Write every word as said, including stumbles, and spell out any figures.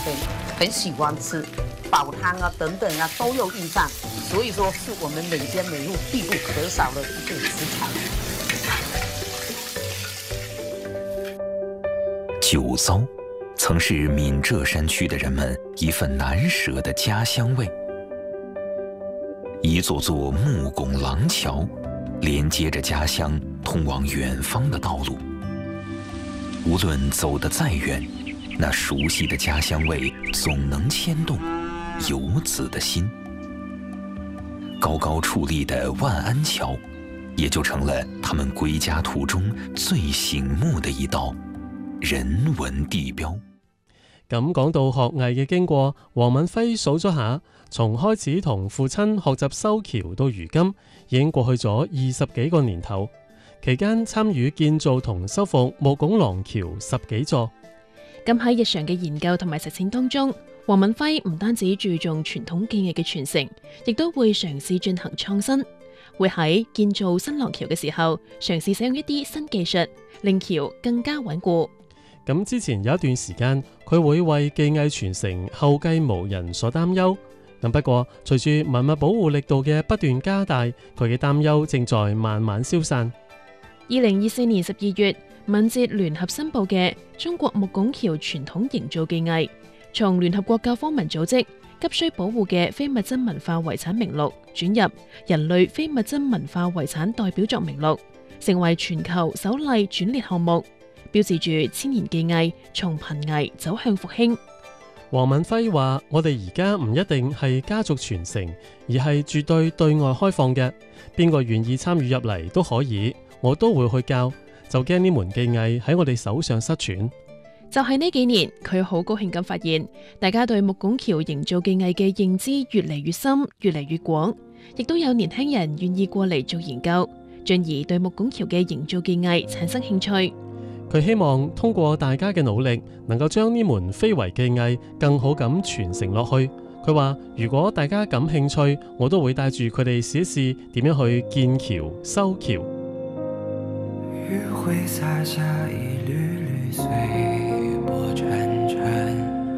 很很喜欢吃，煲汤啊等等啊都有用上，所以说是我们每天每日必不可少的一种食材。 酒糟曾是闽浙山区的人们一份难舍的家乡味。一座座木拱廊桥，连接着家乡通往远方的道路。无论走得再远，那熟悉的家乡味总能牵动游子的心。高高矗立的万安桥，也就成了他们归家途中最醒目的一道人文地標。 咁講到學藝嘅經過，黃敏輝數咗下，從開始同父親學習修橋到如今，已經過去咗二十幾個年頭。期間參與建造同修復木拱廊橋十幾座。 咁喺日常嘅研究同埋實踐當中，黃敏輝唔單止注重傳統技藝嘅傳承，亦都會嘗試進行創新，會喺建造新廊橋嘅時候嘗試使用一啲新技術，令橋更加穩固。 咁之前有一段時間，佢會為技藝傳承後繼無人所擔憂。咁不過，隨住文物保護力度嘅不斷加大，佢嘅擔憂正在慢慢消散。 二零二四年十二月，敏捷聯合申報嘅《中國木拱橋傳統營造技藝》，從聯合國教科文組織急需保護嘅非物質文化遺產名錄轉入人類非物質文化遺產代表作名錄，成為全球首例轉列項目，標誌住千年技藝從瀕危走向復興。 黃敏輝話：我哋而家唔一定係家族傳承，而係絕對對外開放嘅，邊個願意參與入嚟都可以，我都會去教，就驚呢門技藝喺我哋手上失傳。 就係呢幾年，佢好高興咁發現，大家對木拱橋營造技藝嘅認知越嚟越深，越嚟越廣，亦都有年輕人願意過嚟做研究，進而對木拱橋嘅營造技藝產生興趣。 佢希望通過大家嘅努力，能夠將呢門非遺技藝更好咁傳承落去。佢話：如果大家感興趣，我都會帶住佢哋試一試點樣去建橋、修橋。 雨會灑下一縷縷隨波轉